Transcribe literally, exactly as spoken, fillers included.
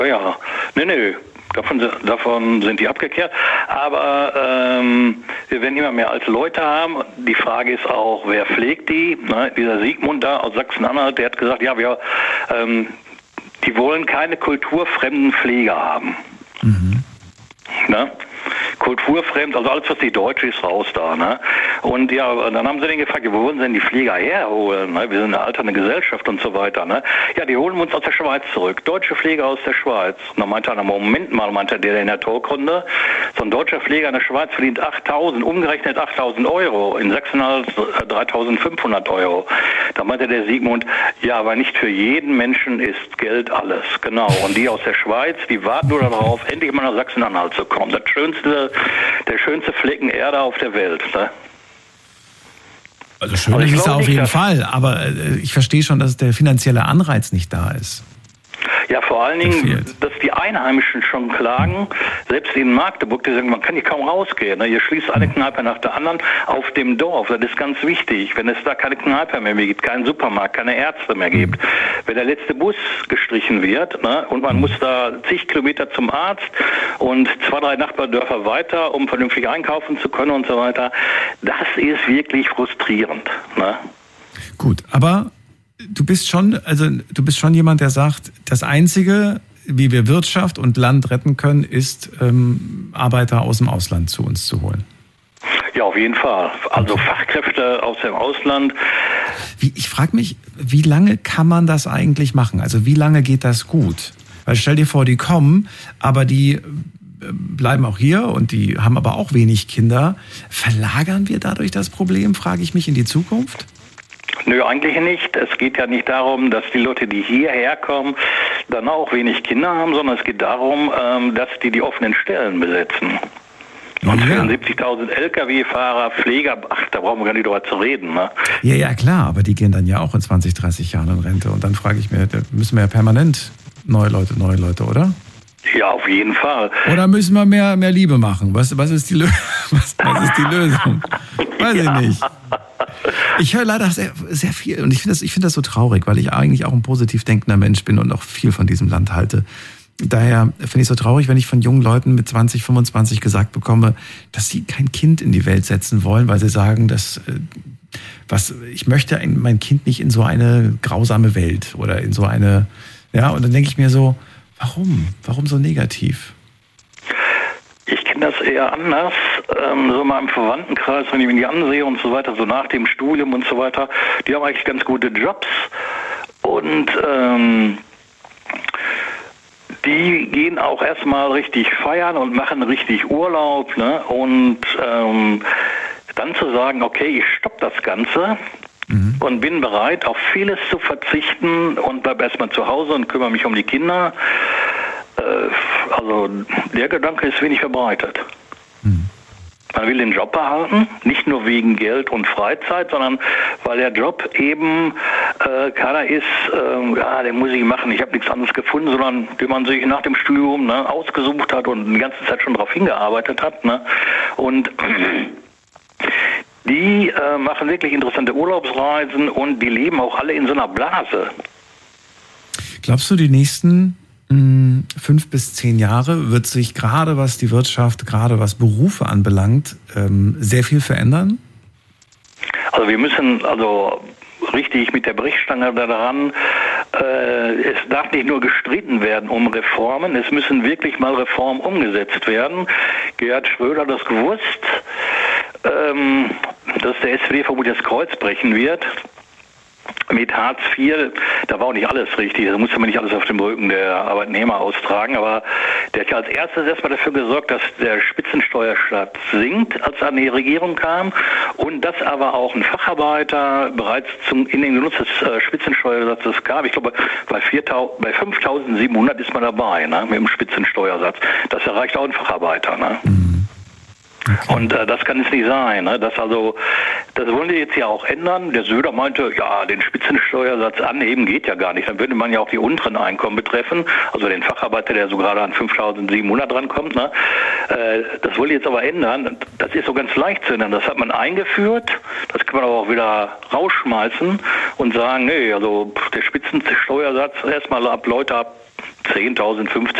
Ja, nee, nee. Davon, davon sind die abgekehrt. Aber ähm, wir werden immer mehr alte Leute haben. Die Frage ist auch, wer pflegt die? Ne? Dieser Sigmund da aus Sachsen-Anhalt, der hat gesagt, ja, wir, ähm, die wollen keine kulturfremden Pfleger haben. Mhm. Ne? Kulturfremd, also alles, was die Deutsche ist, raus da. Ne? Und ja, dann haben sie den gefragt, wo wollen sie denn die Pfleger herholen? Ne? Wir sind eine alternde Gesellschaft und so weiter. Ne? Ja, die holen wir uns aus der Schweiz zurück. Deutsche Pfleger aus der Schweiz. Und dann meinte er, Moment mal, meinte der in der Talkrunde, so ein deutscher Pfleger in der Schweiz verdient achttausend, umgerechnet achttausend Euro, in Sachsen-Anhalt dreitausendfünfhundert Euro. Da meinte der Sigmund, ja, aber nicht für jeden Menschen ist Geld alles. Genau. Und die aus der Schweiz, die warten nur darauf, endlich mal nach Sachsen-Anhalt zu kommen. Das schönste, der schönste Flecken Erde auf der Welt. Ne? Also schön ist es auf jeden Fall, aber ich verstehe schon, dass der finanzielle Anreiz nicht da ist. Ja, vor allen Dingen, dass die Einheimischen schon klagen, selbst in Magdeburg, die sagen, man kann hier kaum rausgehen. Ne? Hier schließt eine Kneipe nach der anderen auf dem Dorf. Das ist ganz wichtig. Wenn es da keine Kneipe mehr gibt, keinen Supermarkt, keine Ärzte mehr gibt, wenn der letzte Bus gestrichen wird, ne? Und man muss da zig Kilometer zum Arzt und zwei, drei Nachbardörfer weiter, um vernünftig einkaufen zu können und so weiter, das ist wirklich frustrierend. Ne? Gut, aber du bist schon, also du bist schon jemand, der sagt, das Einzige, wie wir Wirtschaft und Land retten können, ist, ähm, Arbeiter aus dem Ausland zu uns zu holen. Ja, auf jeden Fall. Also Fachkräfte aus dem Ausland. Wie, ich frage mich, wie lange kann man das eigentlich machen? Also wie lange geht das gut? Weil stell dir vor, die kommen, aber die bleiben auch hier und die haben aber auch wenig Kinder. Verlagern wir dadurch das Problem, frage ich mich, in die Zukunft? Nö, eigentlich nicht. Es geht ja nicht darum, dass die Leute, die hierher kommen, dann auch wenig Kinder haben, sondern es geht darum, dass die die offenen Stellen besetzen. Und ja. vierundsiebzigtausend L K W-Fahrer, Pfleger, ach, da brauchen wir gar nicht drüber zu reden. Ne? Ja, ja, klar, aber die gehen dann ja auch in zwanzig, dreißig Jahren in Rente. Und dann frage ich mich, da müssen wir ja permanent neue Leute, neue Leute, oder? Ja, auf jeden Fall. Oder müssen wir mehr, mehr Liebe machen? Was, was, ist, die Lö- was, was ist die Lösung? Weiß ja. ich nicht. Ich höre leider sehr, sehr viel und ich finde das, ich finde das so traurig, weil ich eigentlich auch ein positiv denkender Mensch bin und auch viel von diesem Land halte. Daher finde ich es so traurig, wenn ich von jungen Leuten mit zwanzig, fünfundzwanzig gesagt bekomme, dass sie kein Kind in die Welt setzen wollen, weil sie sagen, dass was ich möchte mein Kind nicht in so eine grausame Welt oder in so eine, ja, und dann denke ich mir so, warum? Warum so negativ? Ich kenne das eher anders, ähm, so mal im Verwandtenkreis, wenn ich mir die ansehe und so weiter, so nach dem Studium und so weiter, die haben eigentlich ganz gute Jobs und ähm, die gehen auch erstmal richtig feiern und machen richtig Urlaub, ne? Und ähm, dann zu sagen, okay, ich stopp das Ganze mhm. und bin bereit, auf vieles zu verzichten und bleib erstmal zu Hause und kümmere mich um die Kinder. Also der Gedanke ist wenig verbreitet. Hm. Man will den Job behalten, nicht nur wegen Geld und Freizeit, sondern weil der Job eben äh, keiner ist, äh, ja, den muss ich machen, ich habe nichts anderes gefunden, sondern den man sich nach dem Studium ne, ausgesucht hat und die ganze Zeit schon darauf hingearbeitet hat. Ne? Und die äh, machen wirklich interessante Urlaubsreisen und die leben auch alle in so einer Blase. Glaubst du, die nächsten fünf bis zehn Jahre wird sich gerade was die Wirtschaft, gerade was Berufe anbelangt, sehr viel verändern? Also wir müssen also richtig mit der Brechstange daran, äh, es darf nicht nur gestritten werden um Reformen, es müssen wirklich mal Reformen umgesetzt werden. Gerhard Schröder hat das gewusst, ähm, dass der S P D vermutlich das Kreuz brechen wird. Mit Hartz vier, da war auch nicht alles richtig, da musste man nicht alles auf dem Rücken der Arbeitnehmer austragen, aber der hat ja als erstes erstmal dafür gesorgt, dass der Spitzensteuersatz sinkt, als er an die Regierung kam und dass aber auch ein Facharbeiter bereits zum, in den Genuss des äh, Spitzensteuersatzes gab. Ich glaube, bei, bei fünftausendsiebenhundert ist man dabei, ne, mit dem Spitzensteuersatz. Das erreicht auch ein Facharbeiter, ne? Mhm. Okay. Und äh, das kann es nicht sein. Ne? Das also, das wollen wir jetzt ja auch ändern. Der Söder meinte, ja, den Spitzensteuersatz anheben geht ja gar nicht. Dann würde man ja auch die unteren Einkommen betreffen, also den Facharbeiter, der so gerade an fünftausendsiebenhundert drankommt. Ne? Äh, das wollen wir jetzt aber ändern. Das ist so ganz leicht zu ändern. Das hat man eingeführt. Das kann man aber auch wieder rausschmeißen und sagen, nee, also der Spitzensteuersatz erstmal ab Leute ab zehntausend,